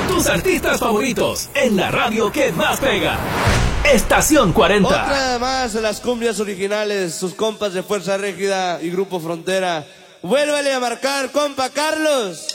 Tus artistas favoritos en la radio que más pega. Estación 40. Otra más de las cumbias originales, sus compas de Fuerza Régida y Grupo Frontera. Vuélvale a marcar, compa Carlos.